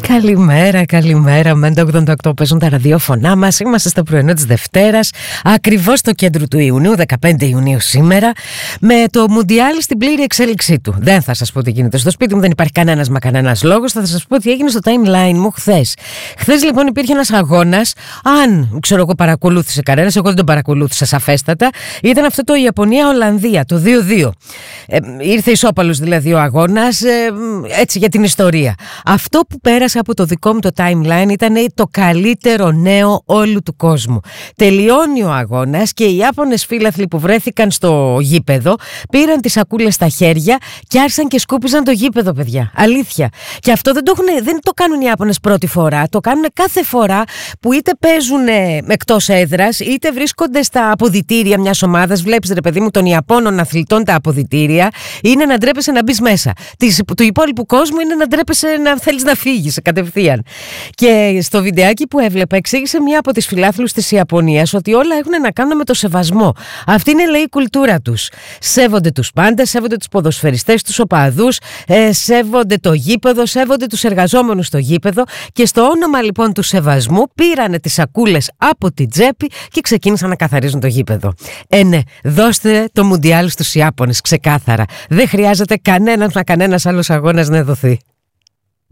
Καλημέρα, καλημέρα. Με 88 παίζουν τα ραδιόφωνά μας. Είμαστε στο πρωινό της Δευτέρας, ακριβώς στο κέντρο του Ιουνίου, 15 Ιουνίου σήμερα, με το Μουντιάλ στην πλήρη εξέλιξή του. Δεν θα σας πω τι γίνεται στο σπίτι μου, δεν υπάρχει κανένας μα κανένας λόγος. Θα σας πω τι έγινε στο timeline μου χθες. Χθες λοιπόν υπήρχε ένας αγώνας. Αν ξέρω εγώ παρακολούθησε κανένας, εγώ δεν τον παρακολούθησα σαφέστατα. Ήταν αυτό το Ιαπωνία-Ολλανδία, το 2-2. Ήρθε ισόπαλος δηλαδή ο αγώνας, έτσι για την ιστορία. Αυτό που πέρασε από το δικό μου το timeline ήταν το καλύτερο νέο όλου του κόσμου. Τελειώνει ο αγώνας και οι Ιάπωνες φίλαθλοι που βρέθηκαν στο γήπεδο πήραν τις σακούλες στα χέρια και άρχισαν και σκούπιζαν το γήπεδο, παιδιά. Αλήθεια. Και αυτό δεν το κάνουν οι Ιάπωνες πρώτη φορά. Το κάνουν κάθε φορά που είτε παίζουν εκτός έδρας, είτε βρίσκονται στα αποδυτήρια μιας ομάδας. Βλέπεις, ρε παιδί μου, των Ιαπώνων αθλητών τα αποδυτήρια είναι να ντρέπεσαι να μπεις μέσα. Του υπόλοιπου κόσμου είναι να ντρέπεσαι να θέλεις να φύγεις κατευθείαν. Και στο βιντεάκι που έβλεπα, εξήγησε μία από τις φιλάθλους της Ιαπωνίας ότι όλα έχουν να κάνουν με το σεβασμό. Αυτή είναι, λέει, η κουλτούρα τους. Σέβονται τους πάντες, σέβονται τους ποδοσφαιριστές, τους οπαδούς, σέβονται το γήπεδο, σέβονται τους εργαζόμενους στο γήπεδο. Και στο όνομα λοιπόν του σεβασμού πήρανε τις σακούλες από την τσέπη και ξεκίνησαν να καθαρίζουν το γήπεδο. Ναι, δώστε το Μουντιάλ στους Ιάπωνες, ξεκάθαρα. Δεν χρειάζεται κανένας άλλος αγώνας να δοθεί.